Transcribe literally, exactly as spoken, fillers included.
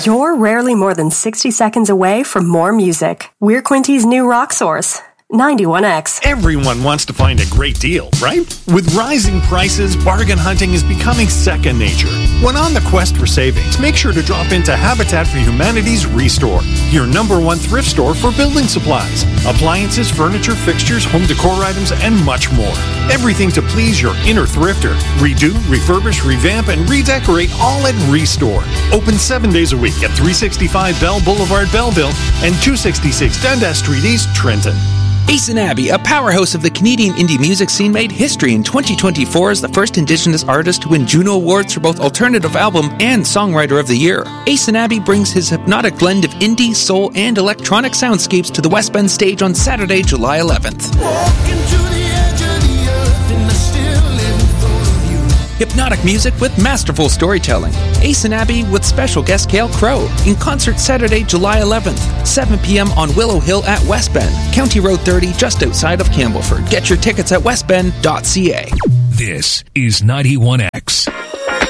You're rarely more than sixty seconds away from more music. We're Quinty's new rock source. ninety-one X. Everyone wants to find a great deal, right? With rising prices, bargain hunting is becoming second nature. When on the quest for savings, make sure to drop into Habitat for Humanity's Restore, your number one thrift store for building supplies, appliances, furniture, fixtures, home decor items, and much more. Everything to please your inner thrifter. Redo, refurbish, revamp, and redecorate all at Restore. Open seven days a week at three sixty-five Bell Boulevard, Belleville, and two sixty-six Dundas Street East, Trenton. Ace and Abby, a powerhouse of the Canadian indie music scene, made history in twenty twenty-four as the first Indigenous artist to win Juno Awards for both Alternative Album and Songwriter of the Year. Ace and Abby brings his hypnotic blend of indie, soul, and electronic soundscapes to the West Bend stage on Saturday, July eleventh. Hypnotic music with masterful storytelling. Ace and Abby with special guest Cale Crow in concert Saturday, July eleventh, seven p.m. on Willow Hill at West Bend, County Road thirty, just outside of Campbellford. Get your tickets at west bend dot c a. This is ninety-one X.